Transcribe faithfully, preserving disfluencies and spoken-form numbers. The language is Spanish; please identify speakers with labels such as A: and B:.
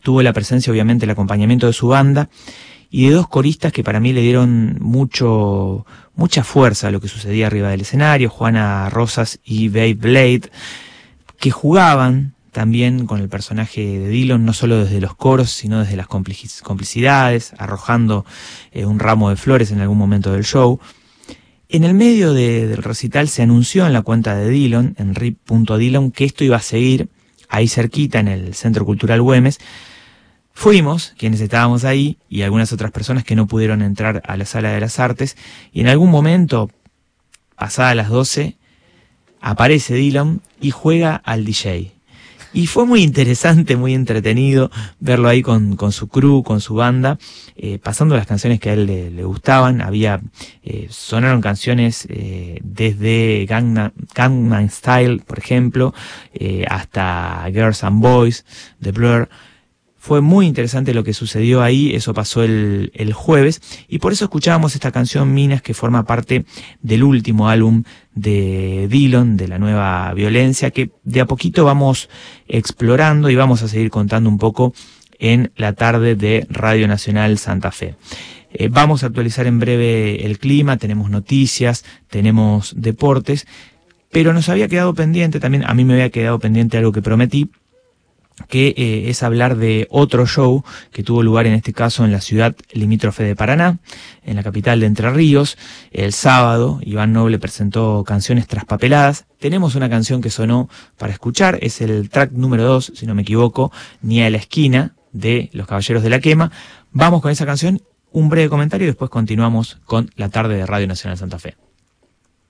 A: tuvo la presencia, obviamente, el acompañamiento de su banda y de dos coristas que para mí le dieron mucho, mucha fuerza a lo que sucedía arriba del escenario, Juana Rosas y Babe Blade, que jugaban también con el personaje de Dylan, no solo desde los coros, sino desde las complicidades, arrojando eh, un ramo de flores en algún momento del show. En el medio de, del recital se anunció en la cuenta de Dylan, en rip punto dylan, que esto iba a seguir ahí cerquita en el Centro Cultural Güemes. Fuimos, quienes estábamos ahí, y algunas otras personas que no pudieron entrar a la Sala de las Artes, y en algún momento, pasadas las doce, aparece Dylan y juega al D J. Y fue muy interesante, muy entretenido verlo ahí con, con su crew, con su banda, eh, pasando las canciones que a él le, le gustaban. Había, eh, sonaron canciones eh, desde Gangnam, Gangnam Style, por ejemplo, eh, hasta Girls and Boys, The Blur. Fue muy interesante lo que sucedió ahí, eso pasó el, el jueves, y por eso escuchábamos esta canción Minas, que forma parte del último álbum de Dylan, de la nueva violencia, que de a poquito vamos explorando y vamos a seguir contando un poco en la tarde de Radio Nacional Santa Fe. Eh, vamos a actualizar en breve el clima, tenemos noticias, tenemos deportes, pero nos había quedado pendiente también, a mí me había quedado pendiente algo que prometí, que eh, es hablar de otro show que tuvo lugar en este caso en la ciudad limítrofe de Paraná, en la capital de Entre Ríos. El sábado Iván Noble presentó Canciones Traspapeladas. Tenemos una canción que sonó para escuchar, es el track número dos, si no me equivoco, Ni a la esquina, de Los Caballeros de la Quema. Vamos con esa canción, un breve comentario y después continuamos con la tarde de Radio Nacional Santa Fe.